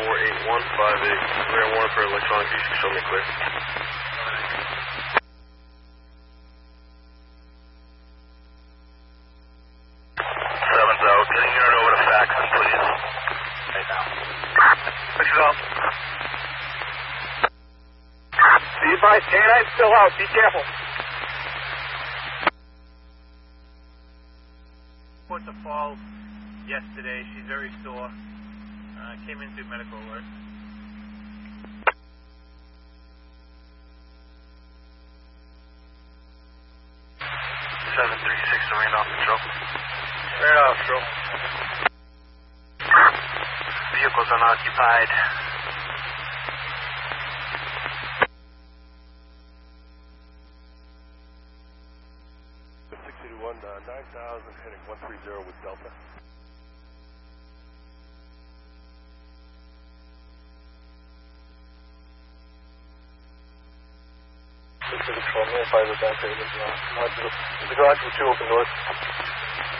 We're on 1 for electronic use. Show me clear. 7's out. Getting yard over to Faxon, please. Right now. Fix it up. Be advised, K9's still out. Be careful. Reports a fall yesterday. She's very sore. Came in through medical alert. 736, ran off patrol. Ran off patrol. Vehicles unoccupied. $681, 9,000, heading 130 with Delta. Control, notify the back there. The garage with 2 open doors.